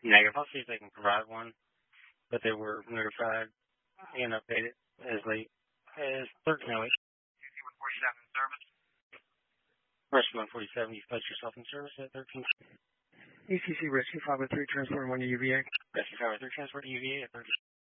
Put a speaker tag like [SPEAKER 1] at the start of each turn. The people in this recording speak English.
[SPEAKER 1] Negative. I'll see if they can provide one, but they were notified and updated as late as 1308.
[SPEAKER 2] service.
[SPEAKER 1] Rescue 147, you placed yourself in service at 13.
[SPEAKER 3] ECC Rescue 503, transport 1 to UVA.
[SPEAKER 1] Rescue 503, transport to UVA at 13.